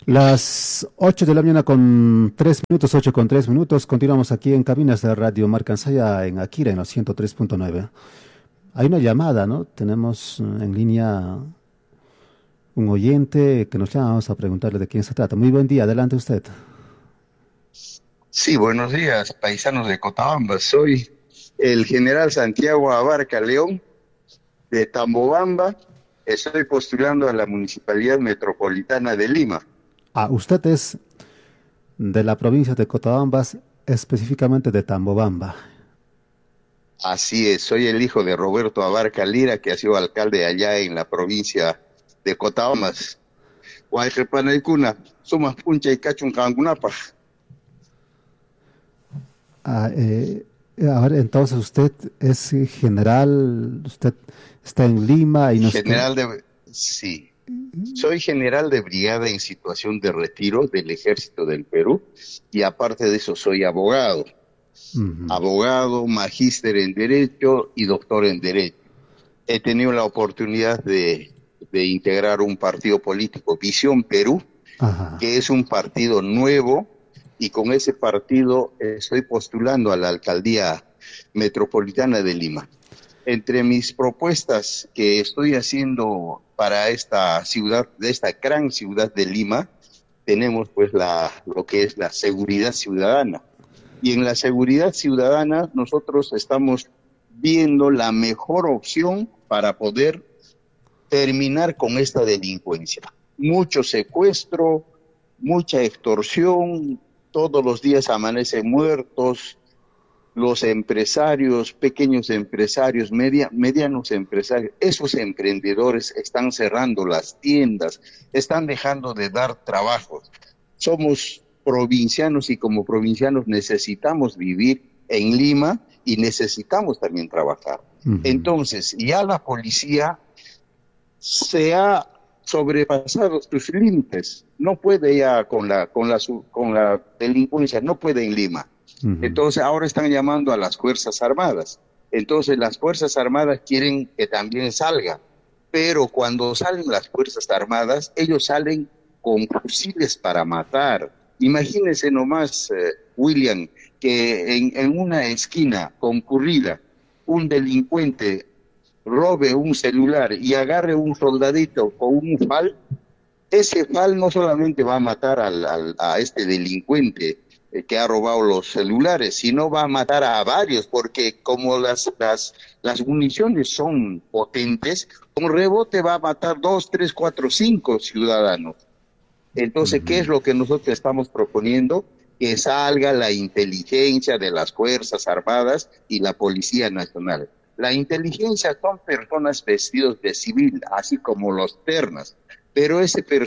Las 8 de la mañana con 3 minutos, 8 con 3 minutos. Continuamos aquí en cabinas de Radio Marcansaya en Akira, en los 103.9. Hay una llamada, ¿no? Tenemos en línea un oyente que nos llama. Vamos a preguntarle de quién se trata. Muy buen día, adelante usted. Sí, buenos días, paisanos de Cochabamba. Soy el general Santiago Abarca León de Tambobamba. Estoy postulando a la Municipalidad Metropolitana de Lima. Ah, usted es de la provincia de Cotabambas, específicamente de Tambobamba. Así es, soy el hijo de Roberto Abarca Lira, que ha sido alcalde allá en la provincia de Cotabambas. Guayquepanaicuna, Sumas Puncha y Cachun Cangunapa. Ah, a ver, entonces usted es general, usted está en Lima y nos... Sí, soy general de brigada en situación de retiro del Ejército del Perú y aparte de eso soy abogado. Ujú. Abogado, magíster en Derecho y doctor en Derecho. He tenido la oportunidad de integrar un partido político, Visión Perú, Ajá. que es un partido nuevo, y con ese partido estoy postulando a la alcaldía metropolitana de Lima. Entre mis propuestas que estoy haciendo para esta ciudad, de esta gran ciudad de Lima, tenemos pues lo que es la seguridad ciudadana. Y en la seguridad ciudadana nosotros estamos viendo la mejor opción para poder terminar con esta delincuencia. Mucho secuestro, mucha extorsión, todos los días amanecen muertos, los empresarios, pequeños empresarios, medianos empresarios, esos emprendedores están cerrando las tiendas, están dejando de dar trabajos. Somos provincianos y como provincianos necesitamos vivir en Lima y necesitamos también trabajar. Ujú. Entonces, ya la policía se ha sobrepasado sus límites, no puede ya con la delincuencia, no puede en Lima. Ujú. Entonces ahora están llamando a las Fuerzas Armadas. Entonces las Fuerzas Armadas quieren que también salga, pero cuando salen las Fuerzas Armadas, ellos salen con fusiles para matar. Imagínense nomás, William, que en una esquina concurrida, un delincuente robe un celular y agarre un soldadito con un FAL, ese FAL no solamente va a matar a este delincuente que ha robado los celulares, sino va a matar a varios, porque como las municiones son potentes, un rebote va a matar 2, 3, 4, 5 ciudadanos. Entonces, ¿qué es Ujú. lo que nosotros estamos proponiendo? Que salga la inteligencia de las Fuerzas Armadas y la Policía Nacional. La inteligencia son personas vestidos de civil, así como los ternas, pero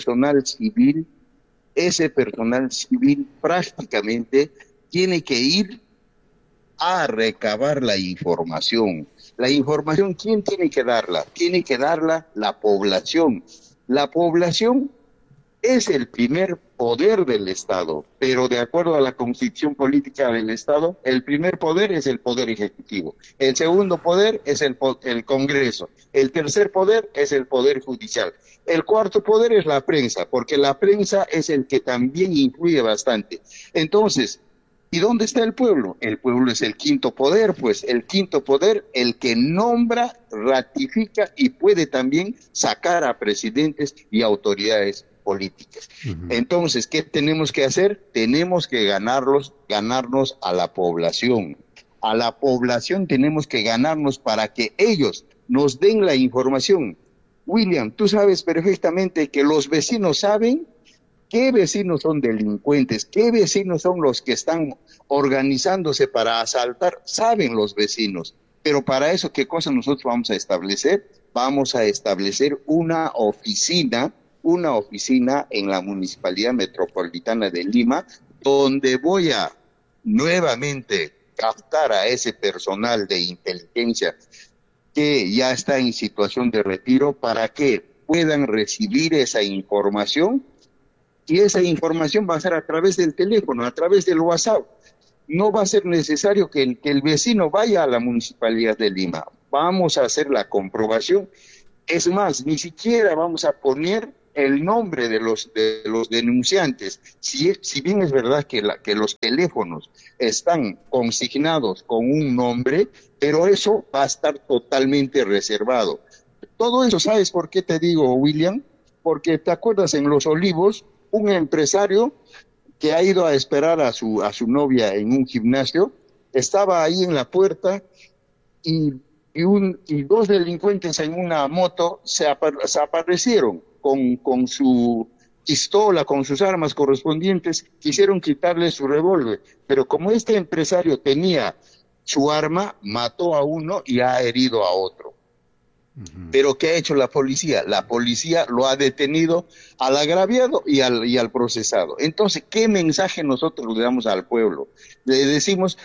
ese personal civil prácticamente tiene que ir a recabar la información. La información, ¿quién tiene que darla? Tiene que darla la población. La población es el primer poder del Estado, pero de acuerdo a la constitución política del Estado, el primer poder es el poder ejecutivo, el segundo poder es el Congreso, el tercer poder es el poder judicial, el cuarto poder es la prensa, porque la prensa es el que también influye bastante. Entonces, ¿y dónde está el pueblo? El pueblo es el quinto poder, pues el quinto poder, el que nombra, ratifica y puede también sacar a presidentes y autoridades políticas. Ujú. Entonces, ¿qué tenemos que hacer? Tenemos que ganarnos a la población. A la población tenemos que ganarnos para que ellos nos den la información. William, tú sabes perfectamente que los vecinos saben qué vecinos son delincuentes, qué vecinos son los que están organizándose para asaltar, saben los vecinos. Pero para eso, ¿qué cosa nosotros vamos a establecer? Vamos a establecer una oficina en la Municipalidad Metropolitana de Lima, donde voy a nuevamente captar a ese personal de inteligencia que ya está en situación de retiro para que puedan recibir esa información, y esa información va a ser a través del teléfono, a través del WhatsApp. No va a ser necesario que el vecino vaya a la Municipalidad de Lima. Vamos a hacer la comprobación. Es más, ni siquiera vamos a poner el nombre de los denunciantes. Si bien es verdad que los teléfonos están consignados con un nombre, pero eso va a estar totalmente reservado. Todo eso, ¿sabes por qué te digo, William? Porque te acuerdas en Los Olivos, un empresario que ha ido a esperar a su novia en un gimnasio, estaba ahí en la puerta y, y dos delincuentes en una moto se aparecieron con su pistola, con sus armas correspondientes, quisieron quitarle su revólver, pero como este empresario tenía su arma, mató a uno y ha herido a otro. Pero ¿qué ha hecho la policía? La policía lo ha detenido al agraviado y al procesado. Entonces, ¿qué mensaje nosotros le damos al pueblo? Le decimos,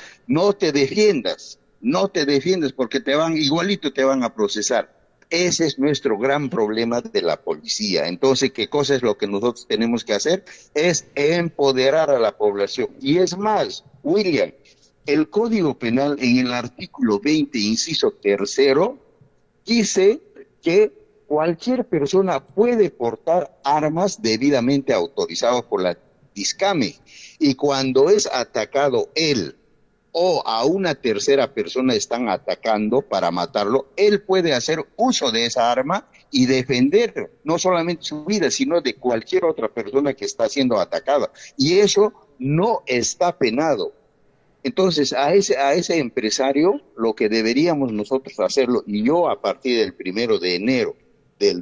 no te defiendas porque igualito te van a procesar. Ese es nuestro gran problema de la policía. Entonces, ¿qué cosa es lo que nosotros tenemos que hacer? Es empoderar a la población. Y es más, William, el Código Penal en el artículo 20, inciso tercero, dice que cualquier persona puede portar armas debidamente autorizadas por la DISCAME y cuando es atacado él o a una tercera persona están atacando para matarlo, él puede hacer uso de esa arma y defender no solamente su vida, sino de cualquier otra persona que está siendo atacada. Y eso no está penado. Entonces, a ese empresario, lo que deberíamos nosotros hacerlo, y yo a partir del 1 de enero del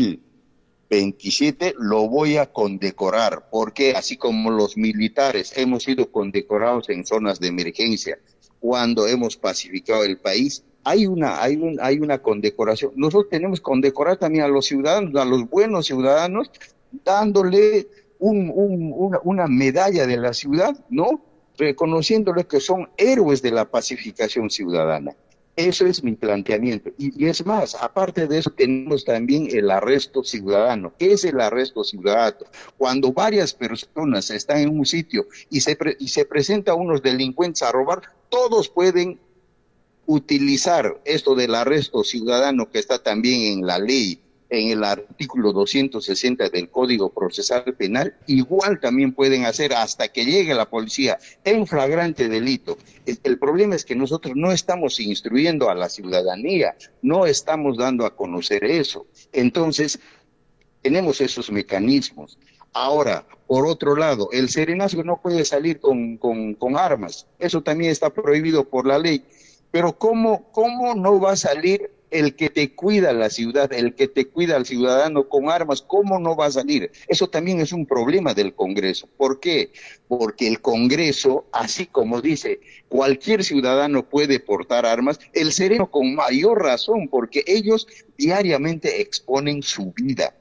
2027 lo voy a condecorar, porque así como los militares hemos sido condecorados en zonas de emergencia, cuando hemos pacificado el país, hay una condecoración. Nosotros tenemos que condecorar también a los ciudadanos, a los buenos ciudadanos, dándole una medalla de la ciudad, ¿no? Reconociéndoles que son héroes de la pacificación ciudadana. Eso es mi planteamiento. Y es más, aparte de eso, tenemos también el arresto ciudadano. ¿Qué es el arresto ciudadano? Cuando varias personas están en un sitio y se presentan unos delincuentes a robar, todos pueden utilizar esto del arresto ciudadano que está también en la ley, en el artículo 260 del Código Procesal Penal, igual también pueden hacer hasta que llegue la policía en flagrante delito. El problema es que nosotros no estamos instruyendo a la ciudadanía, no estamos dando a conocer eso. Entonces, tenemos esos mecanismos. Ahora, por otro lado, el serenazgo no puede salir con armas, eso también está prohibido por la ley. Pero ¿cómo no va a salir el que te cuida la ciudad, el que te cuida al ciudadano con armas? ¿Cómo no va a salir? Eso también es un problema del Congreso. ¿Por qué? Porque el Congreso, así como dice, cualquier ciudadano puede portar armas, el sereno con mayor razón, porque ellos diariamente exponen su vida.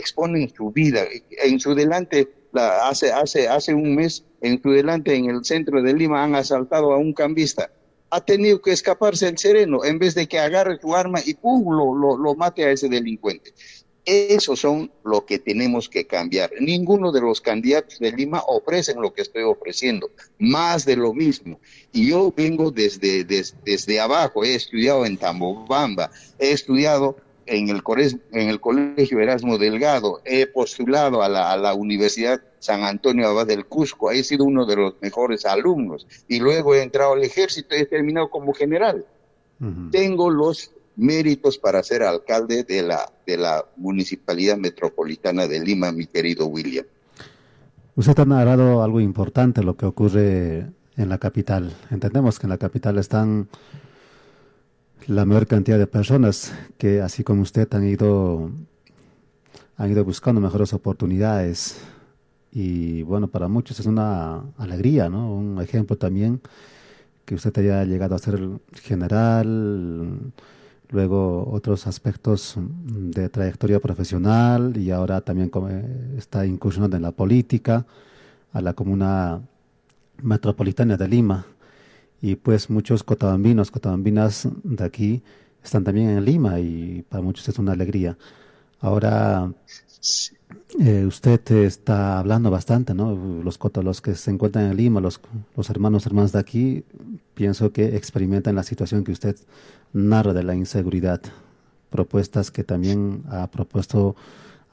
En su delante, hace un mes, en su delante, en el centro de Lima, han asaltado a un cambista. Ha tenido que escaparse el sereno en vez de que agarre su arma y ¡pum! lo mate a ese delincuente. Eso son lo que tenemos que cambiar. Ninguno de los candidatos de Lima ofrecen lo que estoy ofreciendo, más de lo mismo. Y yo vengo desde abajo, he estudiado en Tambobamba, he estudiado en el Colegio Erasmo Delgado, he postulado a la Universidad San Antonio Abad del Cusco, he sido uno de los mejores alumnos y luego he entrado al ejército y he terminado como general. Tengo los méritos para ser alcalde de la Municipalidad Metropolitana de Lima, mi querido William. Usted ha narrado algo importante, lo que ocurre en la capital. Entendemos que en la capital están la mayor cantidad de personas que, así como usted, han ido buscando mejores oportunidades. Y bueno, para muchos es una alegría, ¿no? Un ejemplo también que usted haya llegado a ser general, luego otros aspectos de trayectoria profesional y ahora también está incursionando en la política a la Comuna Metropolitana de Lima. Y pues muchos cotabambinas de aquí están también en Lima y para muchos es una alegría. Ahora, usted está hablando bastante, ¿no? Los que se encuentran en Lima, los hermanas de aquí, pienso que experimentan la situación que usted narra de la inseguridad. Propuestas que también ha propuesto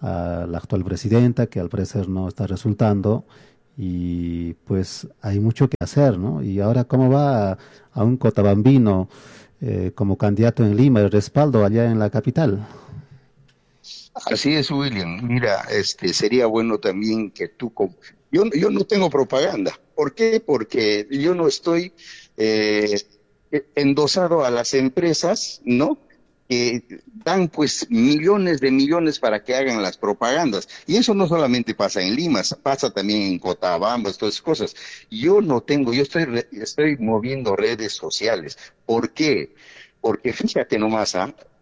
a la actual presidenta, que al parecer no está resultando, y pues hay mucho que hacer, ¿no? Y ahora, ¿cómo va a un cotabambino como candidato en Lima, el respaldo allá en la capital? Así es, William. Mira, sería bueno también que yo no tengo propaganda. ¿Por qué? Porque yo no estoy eh, endosado a las empresas, ¿no? Que dan pues millones de millones para que hagan las propagandas. Y eso no solamente pasa en Lima, pasa también en Cotabambas, todas esas cosas. Yo no tengo, estoy moviendo redes sociales. ¿Por qué? Porque fíjate nomás,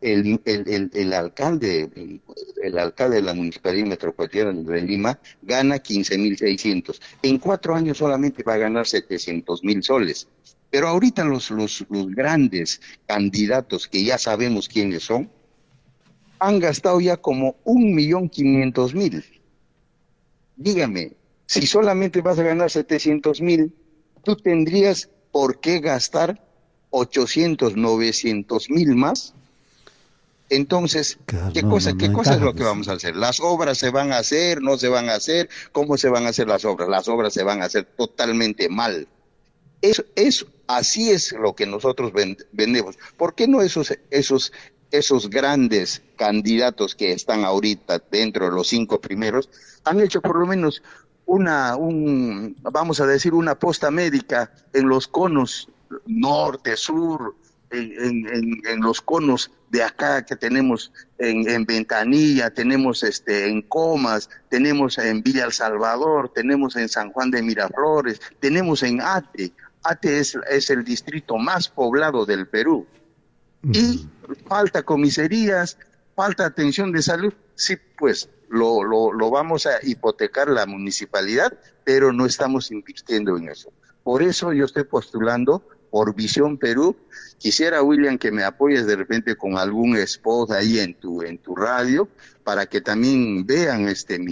el alcalde de la Municipalidad Metropolitana de Lima gana 15.600. En 4 años solamente va a ganar 700.000 soles. Pero ahorita los grandes candidatos, que ya sabemos quiénes son, han gastado ya como 1.500.000. Dígame, si solamente vas a ganar 700.000, tú tendrías por qué gastar 800, 900.000 más. Entonces, Claro, ¿qué no, cosa, no, no qué cosa es encaja, lo que pues. vamos a hacer? ¿Las obras se van a hacer, no se van a hacer? ¿Cómo se van a hacer las obras? Las obras se van a hacer totalmente mal. Así es lo que nosotros vendemos. ¿Por qué no esos grandes candidatos que están ahorita dentro de los 5 primeros han hecho por lo menos vamos a decir, una posta médica en los conos norte, sur, en los conos de acá que tenemos en Ventanilla, tenemos en Comas, tenemos en Villa El Salvador, tenemos en San Juan de Miraflores, tenemos en Ate. Ate es el distrito más poblado del Perú. Y falta comisarías, falta atención de salud. Sí, pues lo vamos a hipotecar la municipalidad, pero no estamos invirtiendo en eso. Por eso yo estoy postulando por Visión Perú. Quisiera, William, que me apoyes de repente con algún spot ahí en tu radio, para que también vean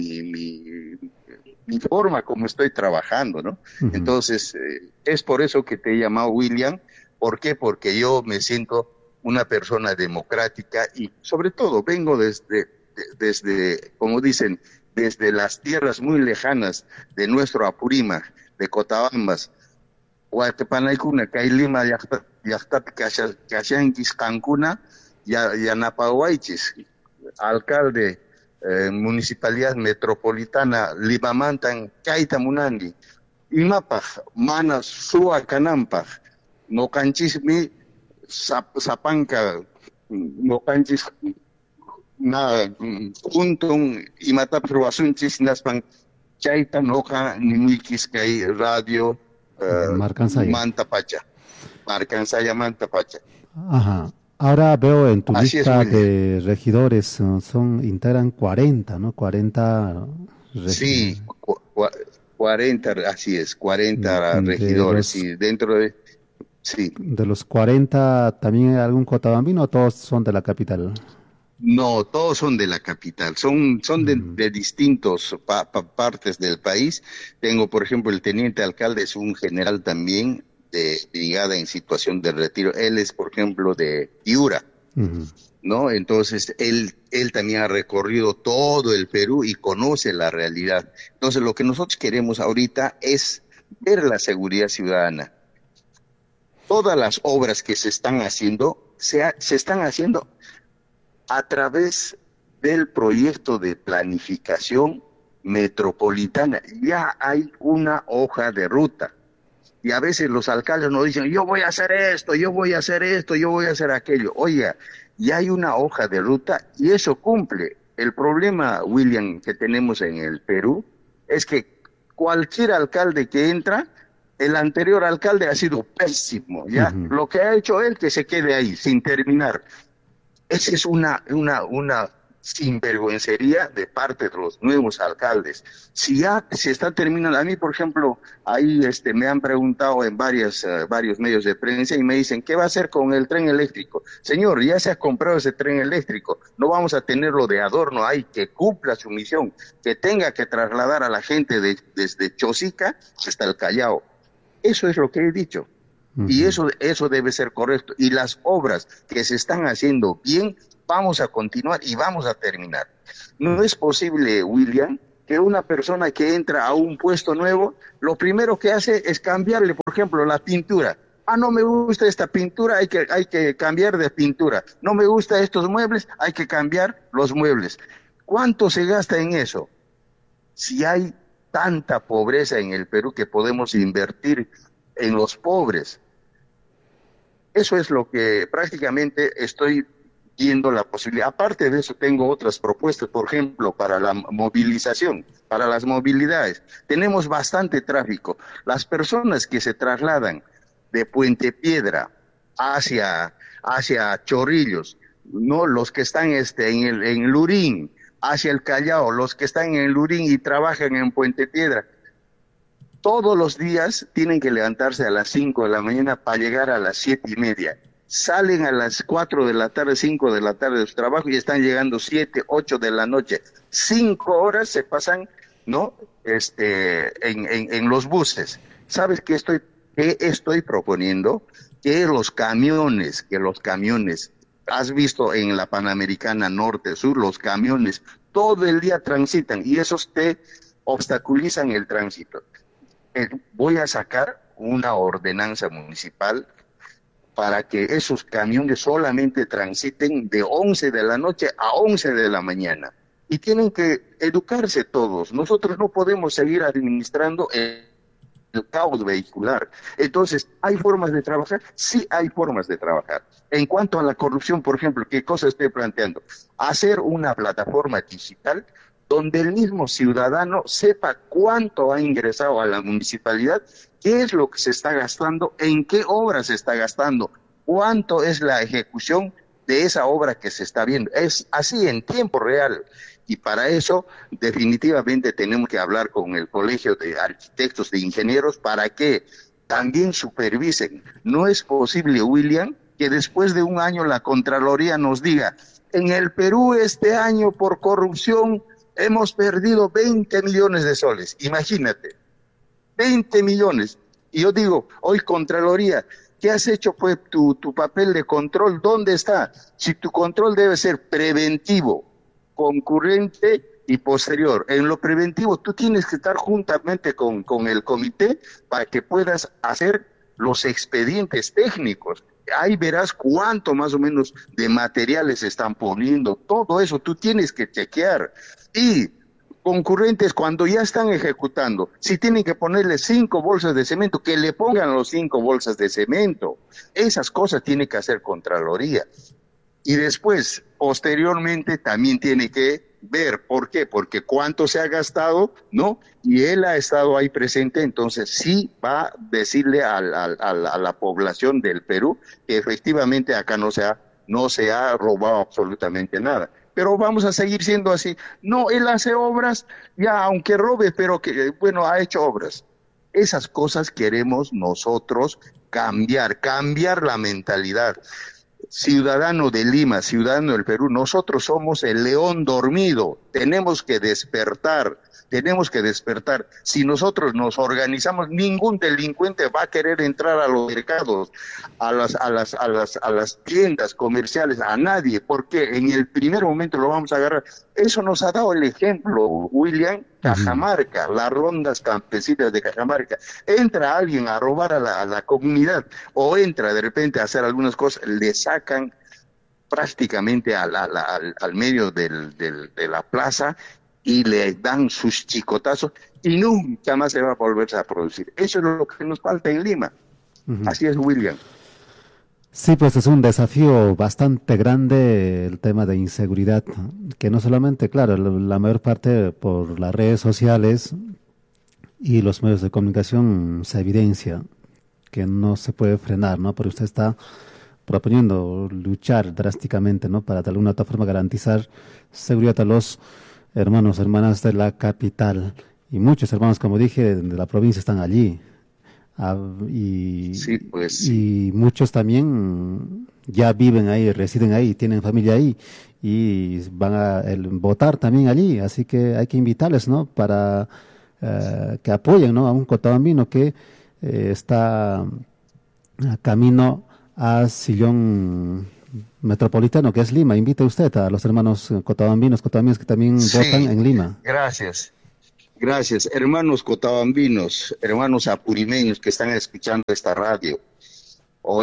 mi forma como estoy trabajando, ¿no? Uh-huh. Entonces, es por eso que te he llamado, William. ¿Por qué? Porque yo me siento una persona democrática y sobre todo vengo desde, como dicen, desde las tierras muy lejanas de nuestro Apurímac, de Cotabambas. Huaytepanaykuna, kay Lima llaqtapi kashankis qankuna, yanapawaychis, alcalde, Municipalidad Metropolitana Limamantan kayta munandi. Imapaq mana suwa kananpaq, noqanchismi sapanka, noqanchis juntun imatapis ruwasunchis naspan, chayta noqa nimuykis kay radio Marcansaya. Marcansaya Mantapacha. Ajá. Ahora veo en tu Así lista es, de regidores, integran 40, ¿no? 40 sí, 40, así es, 40 de regidores, los y dentro de, sí, de los 40 también hay algún cotabambino o todos son de la capital. no, todos son de la capital, son de distintos partes del país. Tengo, por ejemplo, el teniente alcalde es un general también de brigada en situación de retiro. Él es, por ejemplo, de Piura, ¿no? Entonces, él también ha recorrido todo el Perú y conoce la realidad. Entonces, lo que nosotros queremos ahorita es ver la seguridad ciudadana. Todas las obras que se están haciendo, se están haciendo a través del proyecto de planificación metropolitana. Ya hay una hoja de ruta. Y a veces los alcaldes nos dicen, yo voy a hacer esto, yo voy a hacer esto, yo voy a hacer aquello. Oiga, ya hay una hoja de ruta y eso cumple. El problema, William, que tenemos en el Perú es que cualquier alcalde que entra, el anterior alcalde ha sido pésimo, ¿ya? Lo que ha hecho él, que se quede ahí, sin terminar. Esa es una sinvergüencería de parte de los nuevos alcaldes. Si ya se está terminando, a mí, por ejemplo, ahí me han preguntado en varios medios de prensa y me dicen, ¿qué va a hacer con el tren eléctrico? Señor, ya se ha comprado ese tren eléctrico, no vamos a tenerlo de adorno ahí, que cumpla su misión, que tenga que trasladar a la gente desde Chosica hasta el Callao. Eso es lo que he dicho. Y Ujú. eso debe ser correcto. Y las obras que se están haciendo bien, vamos a continuar y vamos a terminar. No es posible, William, que una persona que entra a un puesto nuevo, lo primero que hace es cambiarle, por ejemplo, la pintura. Ah, no me gusta esta pintura, hay que cambiar de pintura. No me gustan estos muebles, hay que cambiar los muebles. ¿Cuánto se gasta en eso? Si hay tanta pobreza en el Perú que podemos invertir en los pobres. Eso es lo que prácticamente estoy viendo la posibilidad. Aparte de eso, tengo otras propuestas, por ejemplo, para la movilización, para las movilidades. Tenemos bastante tráfico. Las personas que se trasladan de Puente Piedra hacia Chorrillos, no los que están en Lurín, hacia el Callao, los que están en Lurín y trabajan en Puente Piedra, todos los días tienen que levantarse a las 5 de la mañana para llegar a las 7:30. Salen a las 4 de la tarde, 5 de la tarde de su trabajo y están llegando 7, 8 de la noche. 5 horas se pasan, ¿no? En los buses. ¿Sabes qué estoy proponiendo? Que los camiones, has visto en la Panamericana Norte, Sur, los camiones todo el día transitan y esos te obstaculizan el tránsito. Voy a sacar una ordenanza municipal para que esos camiones solamente transiten de 11 de la noche a 11 de la mañana. Y tienen que educarse todos. Nosotros no podemos seguir administrando el caos vehicular. Entonces, ¿hay formas de trabajar? Sí hay formas de trabajar. En cuanto a la corrupción, por ejemplo, ¿qué cosa estoy planteando? Hacer una plataforma digital donde el mismo ciudadano sepa cuánto ha ingresado a la municipalidad, qué es lo que se está gastando, en qué obra se está gastando, cuánto es la ejecución de esa obra que se está viendo. Es así en tiempo real. Y para eso definitivamente tenemos que hablar con el Colegio de Arquitectos, de Ingenieros, para que también supervisen. No es posible, William, que después de un año la Contraloría nos diga, en el Perú este año por corrupción hemos perdido 20 millones de soles. Imagínate, 20 millones. Y yo digo, hoy Contraloría, ¿qué has hecho pues tu papel de control? ¿Dónde está? Si tu control debe ser preventivo, concurrente y posterior. En lo preventivo, tú tienes que estar juntamente con el comité para que puedas hacer los expedientes técnicos. Ahí verás cuánto más o menos de materiales se están poniendo. Todo eso tú tienes que chequear. Y concurrentes, cuando ya están ejecutando, si tienen que ponerle 5 bolsas de cemento, que le pongan los 5 bolsas de cemento. Esas cosas tiene que hacer Contraloría. Y después, posteriormente, también tiene que ver por qué, porque cuánto se ha gastado, ¿no? Y él ha estado ahí presente, entonces sí va a decirle a la población del Perú que efectivamente acá no se ha robado absolutamente nada. Pero vamos a seguir siendo así. No, él hace obras, ya aunque robe, pero que, bueno, ha hecho obras. Esas cosas queremos nosotros cambiar la mentalidad. Ciudadano de Lima, ciudadano del Perú, nosotros somos el león dormido, tenemos que despertar. Si nosotros nos organizamos, ningún delincuente va a querer entrar a los mercados, a las tiendas comerciales, a nadie, porque en el primer momento lo vamos a agarrar. Eso nos ha dado el ejemplo, William, Ujú. Cajamarca, las rondas campesinas de Cajamarca. Entra alguien a robar a la comunidad o entra de repente a hacer algunas cosas, le sacan prácticamente al medio de la plaza y le dan sus chicotazos y nunca más se va a volver a producir. Eso es lo que nos falta en Lima. Ujú. Así es, William. Sí, pues es un desafío bastante grande el tema de inseguridad, ¿no? Que no solamente, claro, la mayor parte por las redes sociales y los medios de comunicación se evidencia que no se puede frenar, ¿no? Porque usted está proponiendo luchar drásticamente, ¿no? Para de alguna otra forma garantizar seguridad a los hermanos, hermanas de la capital. Y muchos hermanos, como dije, de la provincia están allí. Ah, Sí, pues sí. y muchos también ya viven ahí, residen ahí, tienen familia ahí y van a votar también allí. Así que hay que invitarles, ¿no? Para que apoyen, ¿no? A un cotavambino que está camino a Sillón Metropolitano, que es Lima. Invite usted a los hermanos cotabambinos que también votan Sí, en Lima. gracias. Gracias, hermanos cotabambinos, hermanos apurimeños que están escuchando esta radio o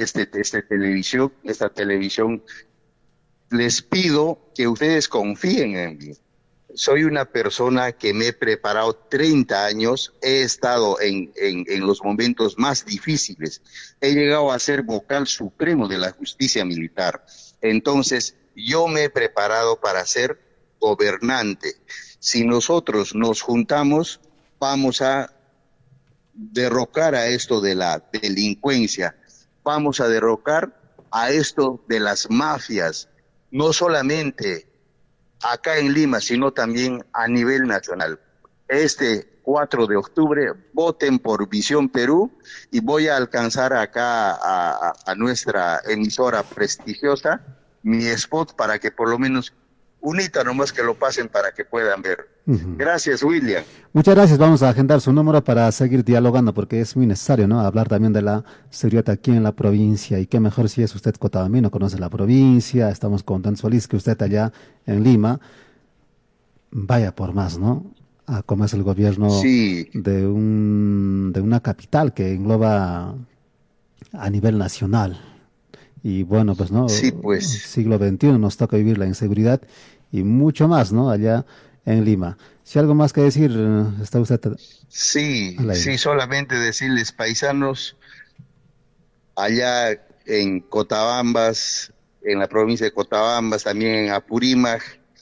esta televisión, les pido que ustedes confíen en mí. Soy una persona que me he preparado 30 años, he estado en los momentos más difíciles, he llegado a ser vocal supremo de la justicia militar. Entonces, yo me he preparado para ser gobernante. Si nosotros nos juntamos, vamos a derrocar a esto de la delincuencia, vamos a derrocar a esto de las mafias, no solamente acá en Lima, sino también a nivel nacional. Este 4 de octubre, voten por Visión Perú y voy a alcanzar acá a nuestra emisora prestigiosa mi spot para que por lo menos unita nomás que lo pasen para que puedan ver. Gracias, William. Muchas gracias. Vamos a agendar su número para seguir dialogando porque es muy necesario, ¿no? Hablar también de la seguridad aquí en la provincia y qué mejor si es usted cotabambino, conoce la provincia, estamos contentos, felices que usted allá en Lima vaya por más, ¿no? A cómo es el gobierno Sí, de una capital que engloba a nivel nacional. Y bueno, pues no, sí, pues. siglo XXI nos toca vivir la inseguridad y mucho más, ¿no? Allá en Lima. Si algo más que decir, está usted Sí, al aire. sí, solamente decirles, paisanos, allá en Cotabambas, en la provincia de Cotabambas, también en Apurímac,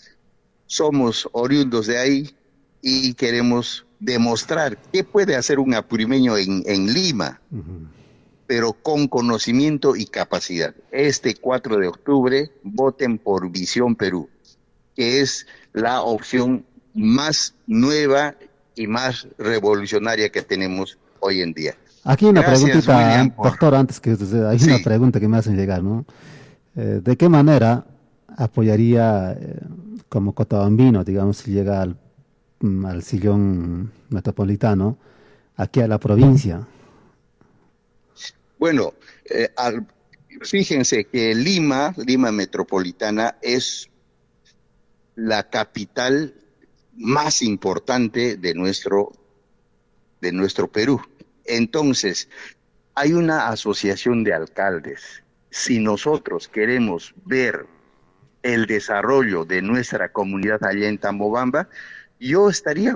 somos oriundos de ahí y queremos demostrar qué puede hacer un apurimeño en Lima, Ujú. pero con conocimiento y capacidad. Este 4 de octubre, voten por Visión Perú, que es la opción más nueva y más revolucionaria que tenemos hoy en día. Aquí una Gracias, preguntita, William, por... doctor, antes que hay una Sí, pregunta que me hacen llegar, ¿no? ¿De qué manera apoyaría como cotabambino, digamos, si llega al sillón metropolitano, aquí a la provincia? bueno, fíjense que Lima Metropolitana, es la capital más importante de nuestro Perú. Entonces, hay una asociación de alcaldes. Si nosotros queremos ver el desarrollo de nuestra comunidad allá en Tambobamba, yo estaría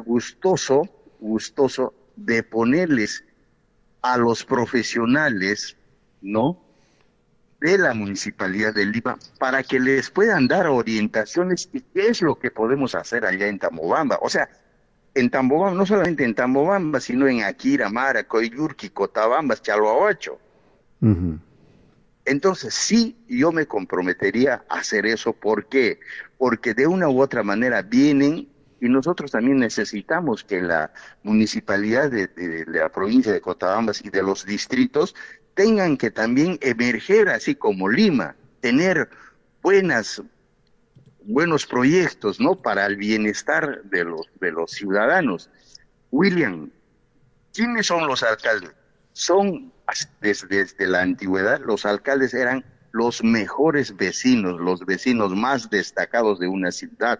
gustoso de ponerles a los profesionales, ¿no?, de la Municipalidad de Lima para que les puedan dar orientaciones y qué es lo que podemos hacer allá en Tambobamba. O sea, en Tambobamba, no solamente en Tambobamba, sino en Akira, Mara, Coyurqui, Cotabambas, Chalhuahuacho. Ujú. Entonces, sí, yo me comprometería a hacer eso. ¿Por qué? Porque de una u otra manera vienen y nosotros también necesitamos que la municipalidad de la provincia de Cotabambas y de los distritos tengan que también emerger, así como Lima, tener buenas, buenos proyectos, ¿no?, para el bienestar de los ciudadanos. William, ¿quiénes son los alcaldes? Son, desde la antigüedad, los alcaldes eran los mejores vecinos, los vecinos más destacados de una ciudad.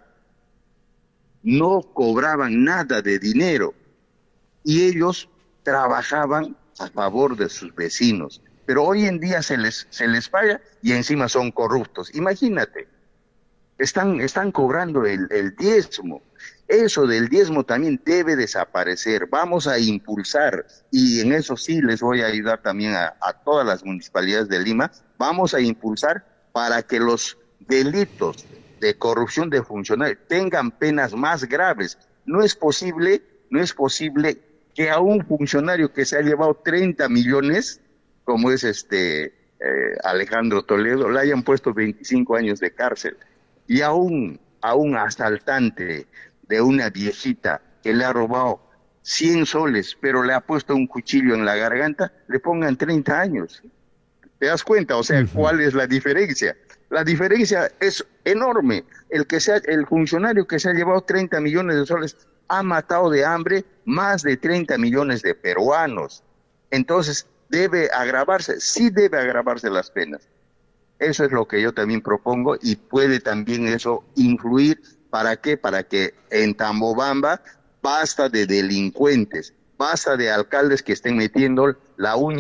No cobraban nada de dinero y ellos trabajaban a favor de sus vecinos. Pero hoy en día se les paga y encima son corruptos. Imagínate, están cobrando el diezmo. Eso del diezmo también debe desaparecer. Vamos a impulsar, y en eso sí les voy a ayudar también a todas las municipalidades de Lima, vamos a impulsar para que los delitos de corrupción de funcionarios tengan penas más graves. No es posible que a un funcionario que se ha llevado 30 millones, como es Alejandro Toledo, le hayan puesto 25 años de cárcel. Y a un asaltante de una viejita que le ha robado 100 soles, pero le ha puesto un cuchillo en la garganta, le pongan 30 años. ¿Te das cuenta? O sea, Ujú. ¿cuál es la diferencia? La diferencia es enorme. El funcionario que se ha llevado 30 millones de soles ha matado de hambre más de 30 millones de peruanos. Entonces, ¿Debe agravarse? Sí debe agravarse las penas. Eso es lo que yo también propongo y puede también eso influir. ¿Para qué? Para que en Tambobamba basta de delincuentes, basta de alcaldes que estén metiendo la uña